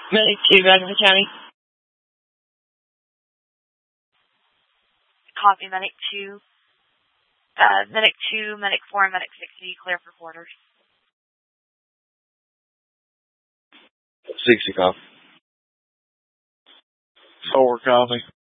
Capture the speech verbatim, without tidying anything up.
Medic two, Madison County. Copy, Medic two. Uh, Medic two, Medic four, and Medic sixty, clear for quarters. sixty, copy. Four, copy.